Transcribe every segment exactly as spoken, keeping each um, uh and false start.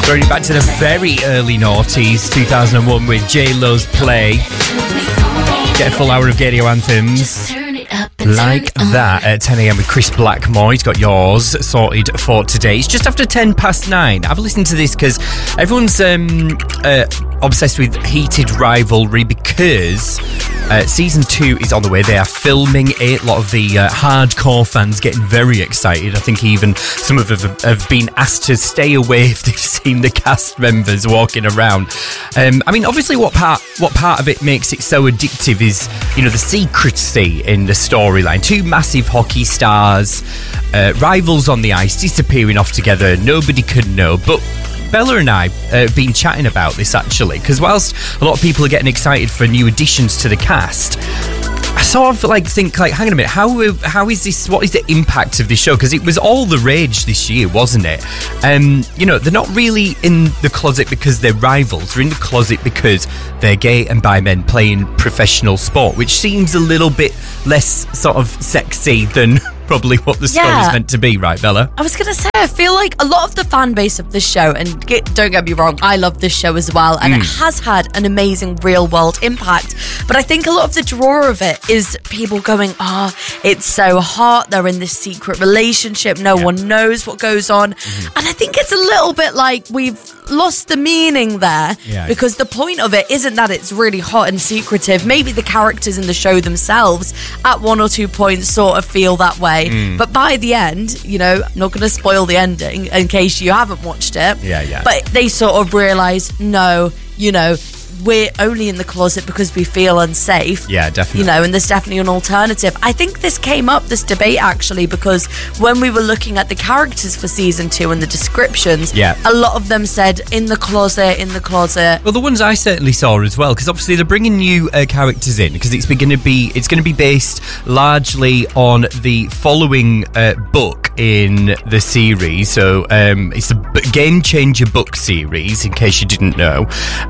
Throwing it back to the very early noughties, two thousand one with J-Lo's Play. Get a full hour of radio anthems like that at ten a.m. with Chris Blackmore. He's got yours sorted for today. It's just after ten past nine. Have a listen to this because everyone's um, uh, obsessed with heated rivalry because uh, season two is on the way. They are filming it. A lot of the uh, hardcore fans getting very excited. I think even some of them have, have been asked to stay away if they've seen the cast members walking around. Um, I mean, obviously, what part what part of it makes it so addictive is, you know, the secrecy in the storyline. Two massive hockey stars, uh, rivals on the ice, disappearing off together. Nobody could know, but Bella and I have uh, been chatting about this actually, because whilst a lot of people are getting excited for new additions to the cast, I sort of like think like, hang on a minute, how how is this? What is the impact of this show? Because it was all the rage this year, wasn't it? Um, you know, they're not really in the closet because they're rivals. They're in the closet because they're gay and bi men playing professional sport, which seems a little bit less sort of sexy than probably what the story's Yeah. meant to be, right, Bella? I was going to say, I feel like a lot of the fan base of this show, and get, don't get me wrong, I love this show as well, and Mm. it has had an amazing real world impact. But I think a lot of the draw of it is people going, oh, it's so hot, they're in this secret relationship, no Yeah. one knows what goes on. Mm-hmm. And I think it's a little bit like we've lost the meaning there, Yeah. because the point of it isn't that it's really hot and secretive. Maybe the characters in the show themselves at one or two points sort of feel that way. Mm. But by the end, you know, I'm not going to spoil the ending in case you haven't watched it. Yeah, yeah. But they sort of realise, no, you know, we're only in the closet because we feel unsafe. Yeah, definitely. You know, and there's definitely an alternative. I think this came up, this debate actually, because when we were looking at the characters for season two and the descriptions, Yeah. a lot of them said in the closet, in the closet. Well, the ones I certainly saw as well, because obviously they're bringing new uh, characters in, because it's going to be it's going to be based largely on the following uh, book in the series. So um, it's the B- Game Changer book series, in case you didn't know,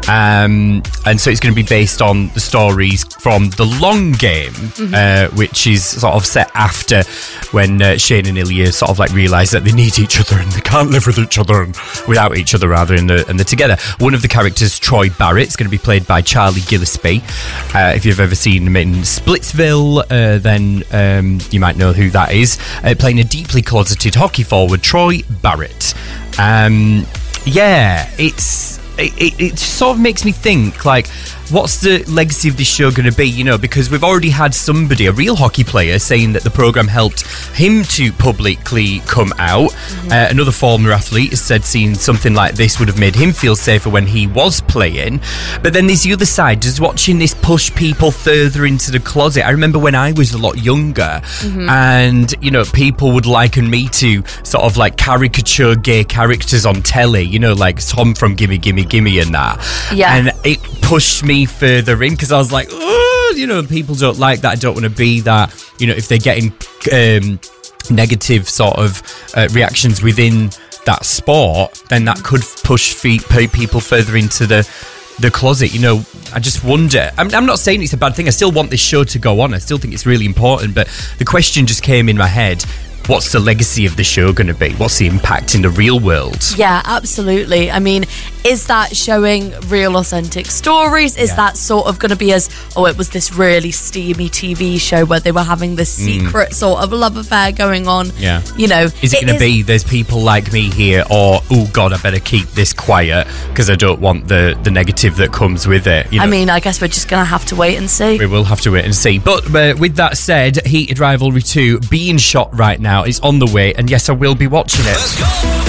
um, and so it's going to be based on the stories from the long game, Mm-hmm. uh, which is sort of set after when uh, Shane and Ilya sort of like realise that they need each other and they can't live with each other and without each other rather, and they're, and they're together. One of the characters, Troy Barrett, is going to be played by Charlie Gillespie. Uh, if you've ever seen him in Splitsville, uh, then um, you might know who that is. Uh, playing a deeply closeted hockey forward, Troy Barrett. Um, yeah, it's it, it, it sort of makes me think, like, what's the legacy of this show going to be? You know, because we've already had somebody, a real hockey player, saying that the programme helped him to publicly come out. Mm-hmm. Uh, another former athlete has said seeing something like this would have made him feel safer when he was playing. But then there's the other side, just watching this push people further into the closet. I remember when I was a lot younger, mm-hmm. and, you know, people would liken me to sort of like caricature gay characters on telly, you know, like Tom from Gimme Gimme Gimme and that. Yeah. And it pushed me further in because I was like, oh, you know, people don't like that. I don't want to be that. You know, if they're getting um, negative sort of uh, reactions within that sport, then that could push feet, people further into the the closet. You know, I just wonder. I'm, I'm not saying it's a bad thing. I still want this show to go on. I still think it's really important. But the question just came in my head. What's the legacy of the show going to be? What's the impact in the real world? Yeah, absolutely. I mean, is that showing real authentic stories? Is Yeah. that sort of going to be as, oh, it was this really steamy T V show where they were having this secret sort of love affair going on? Yeah. You know, Is it, going to be there's people like me here, or, oh God, I better keep this quiet because I don't want the, the negative that comes with it? You know? I mean, I guess we're just going to have to wait and see. We will have to wait and see. But uh, with that said, Heated Rivalry two being shot right now is on the way, and yes, I will be watching it. Let's go.